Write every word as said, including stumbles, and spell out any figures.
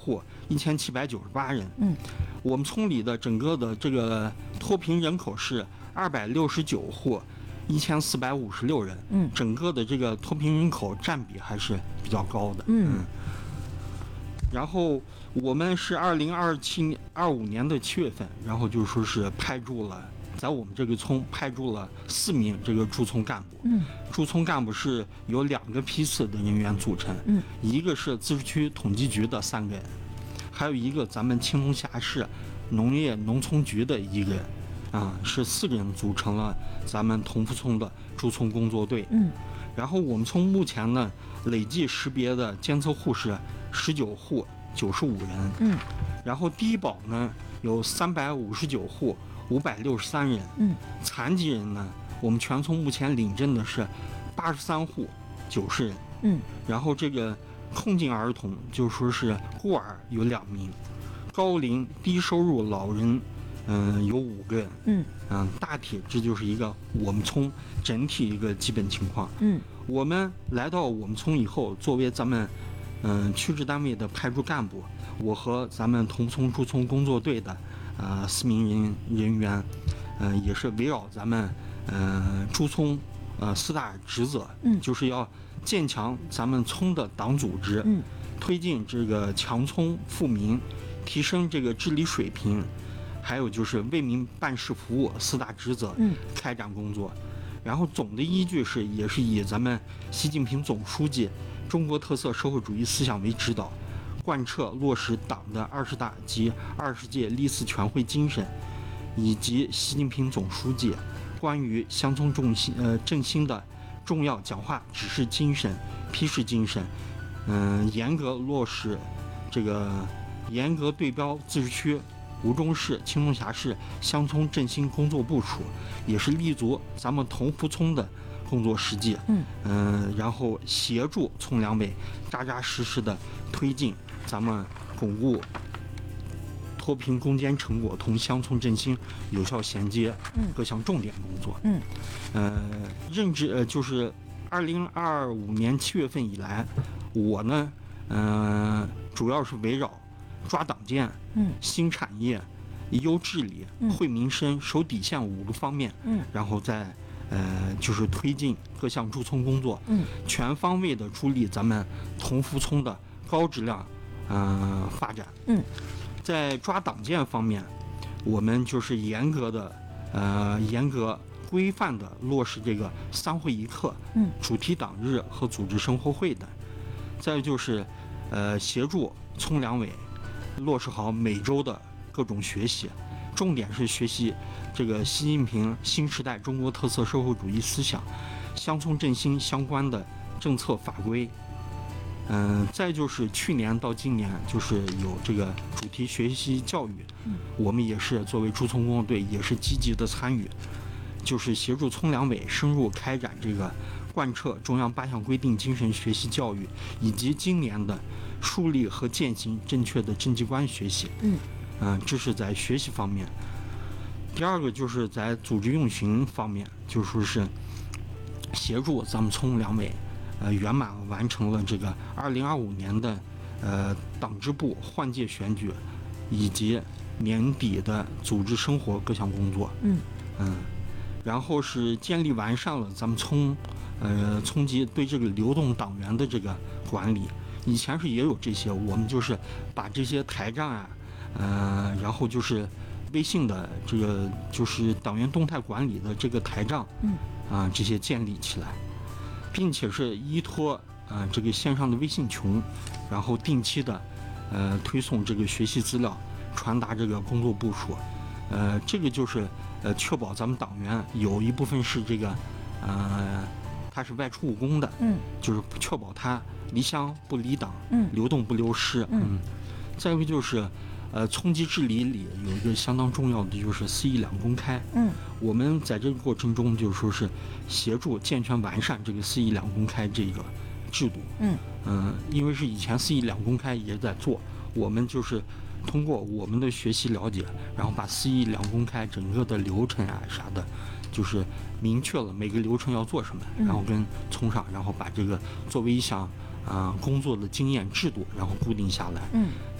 户，一千七百九十八人。 嗯， 我们村里的整个的这个脱贫人口是二百六十九户，一千四百五十六人。 嗯， 整个的这个脱贫人口占比还是比较高的。 嗯。 嗯然后我们是二零二七年二五年的七月份，然后就说是派驻了，在我们这个村派驻了四名这个驻村干部。 嗯， 驻村干部是由两个批次的人员组成。 嗯， 一个是自治区统计局的三个人，还有一个咱们青龙峡市农业农村局的一个人，啊，是四个人组成了咱们同福村的驻村工作队。 嗯， 然后我们村目前呢，累计识别的监测户是十九户九十五人。 嗯， 然后低保呢有三百五十九户五百六十三人。 嗯， 残疾人呢，我们全村目前领证的是八十三户九十人。 嗯， 然后这个困境儿童就说是孤儿有两名，高龄低收入老人嗯有五个人。 嗯嗯，大体这就是一个我们村整体一个基本情况。 嗯， 我们来到我们村以后，作为咱们嗯区直单位的派驻干部，我和咱们同村驻村工作队的呃四名人人员，嗯、呃、也是围绕咱们呃驻村呃四大职责。 嗯， 就是要建强咱们村的党组织。 嗯， 推进这个强村富民，提升这个治理水平，还有就是为民办事服务四大职责。 嗯， 开展工作。然后总的依据是，也是以咱们习近平总书记中国特色社会主义思想为指导，贯彻落实党的二十大及二十届历次全会精神，以及习近平总书记关于乡村振兴呃振兴的重要讲话指示精神、批示精神，嗯、呃，严格落实这个严格对标自治区吴忠市、青龙峡市乡村振兴工作部署，也是立足咱们同福村的工作实际。 嗯嗯、呃，然后协助村两委扎扎实实的推进咱们巩固脱贫攻坚成果同乡村振兴有效衔接各项重点工作。 嗯， 呃，任职呃就是二零二五年七月份以来，我呢，嗯、呃，主要是围绕抓党建、 嗯， 新产业、优治理、惠民生、守底线五个方面。 嗯， 然后再呃就是推进各项驻村工作。 嗯，全方位的助力咱们同福村的高质量呃发展。 嗯。 在抓党建方面，我们就是严格的、呃严格规范的落实这个三会一课、 嗯主题党日和组织生活会等。再就是，呃协助村两委落实好每周的各种学习，重点是学习这个习近平新时代中国特色社会主义思想、乡村振兴相关的政策法规。嗯，再就是去年到今年，就是有这个主题学习教育， 嗯， 我们也是作为驻村工作队，也是积极的参与，就是协助村两委深入开展这个贯彻中央八项规定精神学习教育，以及今年的树立和践行正确的政绩观学习。 嗯， 嗯，这是在学习方面。第二个就是在组织运行方面，就说是协助咱们村两委。呃，圆满完成了这个二零二五年的呃党支部换届选举，以及年底的组织生活各项工作。 嗯嗯，然后是建立完善了咱们村呃村级对这个流动党员的这个管理。以前是也有这些，我们就是把这些台账啊，呃，然后就是微信的这个就是党员动态管理的这个台账， 嗯啊、呃、这些建立起来。并且是依托呃这个线上的微信群，然后定期的呃推送这个学习资料，传达这个工作部署。呃，这个就是呃确保咱们党员有一部分是这个呃他是外出务工的， 嗯， 就是确保他离乡不离党， 嗯， 流动不流失。 嗯， 嗯再一个就是呃村级治理里有一个相当重要的就是四一两公开。 嗯， 我们在这个过程中就说是协助健全完善这个四一两公开这个制度。 嗯嗯、呃，因为是以前四一两公开也在做，我们就是通过我们的学习了解，然后把四一两公开整个的流程啊啥的，就是明确了每个流程要做什么，然后跟村上，然后把这个作为一项啊、呃、工作的经验制度，然后固定下来。 嗯，